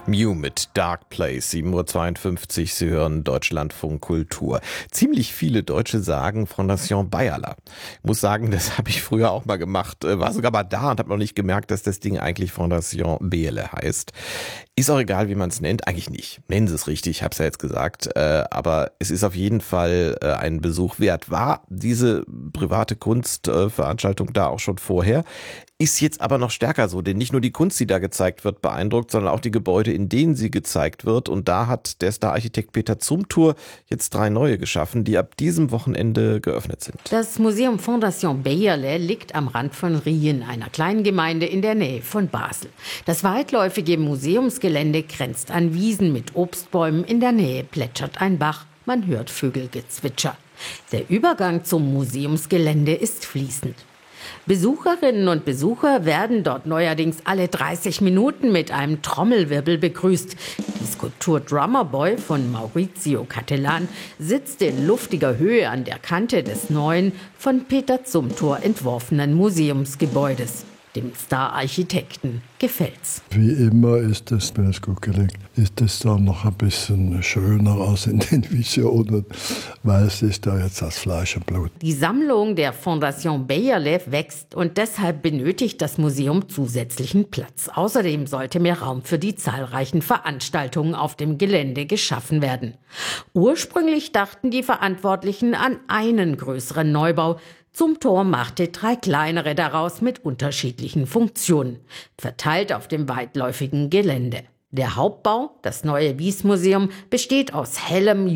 Mew mit Dark Place, 7:52 Uhr, Sie hören Deutschlandfunk Kultur. Ziemlich viele Deutsche sagen Fondation Bayerler. Ich muss sagen, das habe ich früher auch mal gemacht, war sogar mal da und habe noch nicht gemerkt, dass das Ding eigentlich Fondation Behle heißt. Ist auch egal, wie man es nennt, eigentlich nicht. Nennen Sie es richtig, ich habe es ja jetzt gesagt, aber es ist auf jeden Fall einen Besuch wert. War diese private Kunstveranstaltung da auch schon vorher? Ist jetzt aber noch stärker so, denn nicht nur die Kunst, die da gezeigt wird, beeindruckt, sondern auch die Gebäude, in denen sie gezeigt wird. Und da hat der Star-Architekt Peter Zumthor jetzt 3 neue geschaffen, die ab diesem Wochenende geöffnet sind. Das Museum Fondation Bayerle liegt am Rand von Rien, einer kleinen Gemeinde in der Nähe von Basel. Das weitläufige Museumsgelände grenzt an Wiesen mit Obstbäumen. In der Nähe plätschert ein Bach, man hört Vögelgezwitscher. Der Übergang zum Museumsgelände ist fließend. Besucherinnen und Besucher werden dort neuerdings alle 30 Minuten mit einem Trommelwirbel begrüßt. Die Skulptur Drummer Boy von Maurizio Cattelan sitzt in luftiger Höhe an der Kante des neuen, von Peter Zumthor entworfenen Museumsgebäudes. Dem Star-Architekten gefällt's. Wie immer ist es, wenn es gut gelingt, ist es dann noch ein bisschen schöner als in den Visionen, weil es ist ja jetzt das Fleisch und Blut. Die Sammlung der Fondation Bayerle wächst und deshalb benötigt das Museum zusätzlichen Platz. Außerdem sollte mehr Raum für die zahlreichen Veranstaltungen auf dem Gelände geschaffen werden. Ursprünglich dachten die Verantwortlichen an einen größeren Neubau. Zumthor machte 3 kleinere daraus mit unterschiedlichen Funktionen, verteilt auf dem weitläufigen Gelände. Der Hauptbau, das neue Wiesmuseum, besteht aus hellem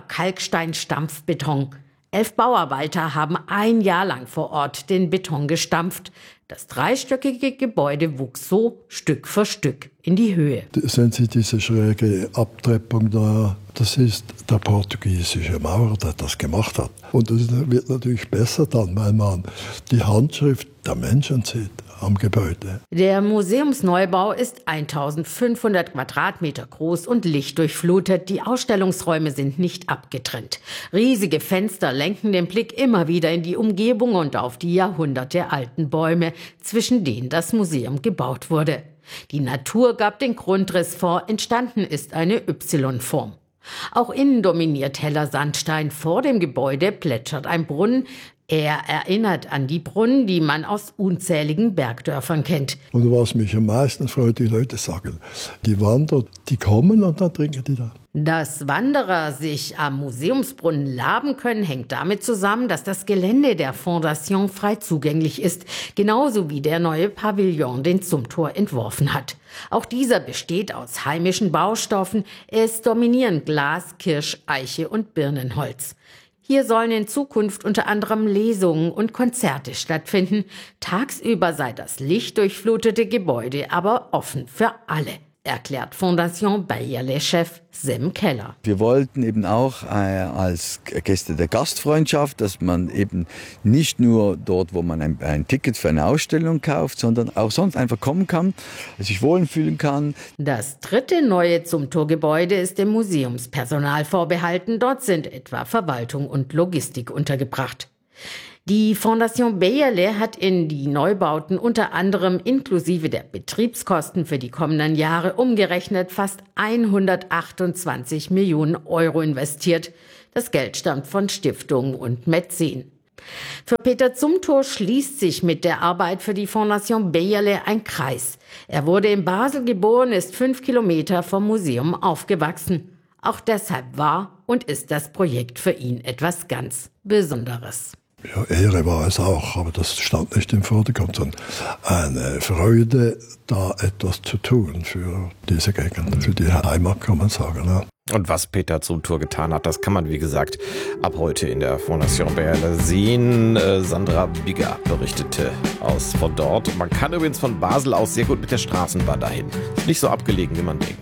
Jura-Kalkstein-Stampfbeton. 11 Bauarbeiter haben 1 Jahr lang vor Ort den Beton gestampft. Das 3-stöckige Gebäude wuchs so Stück für Stück in die Höhe. Sehen Sie diese schräge Abtreppung da? Das ist der portugiesische Maurer, der das gemacht hat. Und das wird natürlich besser dann, weil man die Handschrift der Menschen sieht am Gebäude. Der Museumsneubau ist 1500 Quadratmeter groß und lichtdurchflutet. Die Ausstellungsräume sind nicht abgetrennt. Riesige Fenster lenken den Blick immer wieder in die Umgebung und auf die jahrhundertealten Bäume, zwischen denen das Museum gebaut wurde. Die Natur gab den Grundriss vor, entstanden ist eine Y-Form. Auch innen dominiert heller Sandstein. Vor dem Gebäude plätschert ein Brunnen. Er erinnert an die Brunnen, die man aus unzähligen Bergdörfern kennt. Und was mich am meisten freut, die Leute sagen, die Wanderer, die kommen und dann trinken die da. Dass Wanderer sich am Museumsbrunnen laben können, hängt damit zusammen, dass das Gelände der Fondation frei zugänglich ist, genauso wie der neue Pavillon, den Zumthor entworfen hat. Auch dieser besteht aus heimischen Baustoffen. Es dominieren Glas, Kirsch, Eiche und Birnenholz. Hier sollen in Zukunft unter anderem Lesungen und Konzerte stattfinden. Tagsüber sei das lichtdurchflutete Gebäude aber offen für alle, erklärt Fondation Bayerle-Chef Sem Keller. Wir wollten eben auch als Gäste der Gastfreundschaft, dass man eben nicht nur dort, wo man ein Ticket für eine Ausstellung kauft, sondern auch sonst einfach kommen kann, sich wohlfühlen kann. Das 3. neue Zumthor-Gebäude ist dem Museumspersonal vorbehalten. Dort sind etwa Verwaltung und Logistik untergebracht. Die Fondation Bayerle hat in die Neubauten unter anderem inklusive der Betriebskosten für die kommenden Jahre umgerechnet fast 128 Millionen Euro investiert. Das Geld stammt von Stiftungen und Mäzen. Für Peter Zumthor schließt sich mit der Arbeit für die Fondation Bayerle ein Kreis. Er wurde in Basel geboren, ist 5 Kilometer vom Museum aufgewachsen. Auch deshalb war und ist das Projekt für ihn etwas ganz Besonderes. Ja, Ehre war es auch, aber das stand nicht im Vordergrund, sondern eine Freude, da etwas zu tun für diese Gegend, für die Heimat, kann man sagen. Ja. Und was Peter Zumthor getan hat, das kann man, wie gesagt, ab heute in der Fondation Bayerle sehen. Sandra Bigger berichtete von dort. Man kann übrigens von Basel aus sehr gut mit der Straßenbahn dahin. Nicht so abgelegen, wie man denkt.